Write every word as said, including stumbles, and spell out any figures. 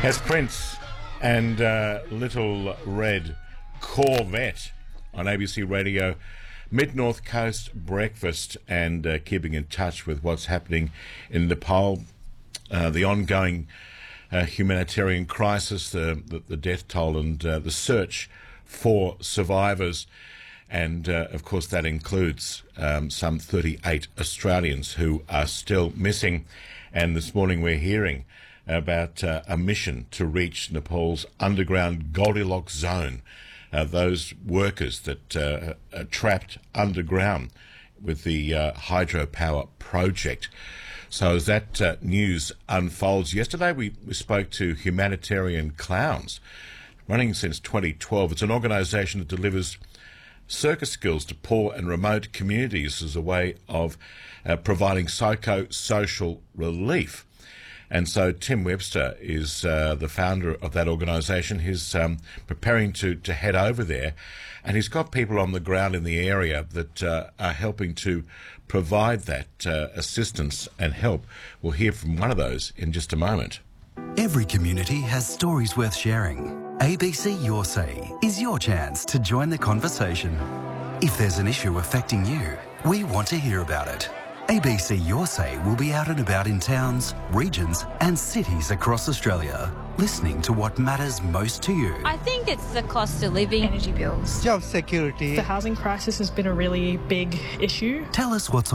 As Prince and uh, Little Red Corvette on A B C Radio, Mid-North Coast Breakfast, and uh, keeping in touch with what's happening in Nepal, uh, the ongoing uh, humanitarian crisis, the, the, the death toll, and uh, the search for survivors. And, uh, of course, that includes um, some thirty-eight Australians who are still missing. And this morning we're hearing about uh, a mission to reach Nepal's underground Goldilocks zone, uh, those workers that uh, are trapped underground with the uh, hydropower project. So as that uh, news unfolds, yesterday we, we spoke to Humanitarian Clowns, running since twenty twelve. It's an organisation that delivers circus skills to poor and remote communities as a way of uh, providing psycho-social relief. And so Tim Webster is uh, the founder of that organisation. He's um, preparing to, to head over there, and he's got people on the ground in the area that uh, are helping to provide that uh, assistance and help. We'll hear from one of those in just a moment. Every community has stories worth sharing. A B C Your Say is your chance to join the conversation. If there's an issue affecting you, we want to hear about it. A B C Your Say will be out and about in towns, regions and cities across Australia, listening to what matters most to you. I think it's the cost of living, energy bills, job security. The housing crisis has been a really big issue. Tell us what's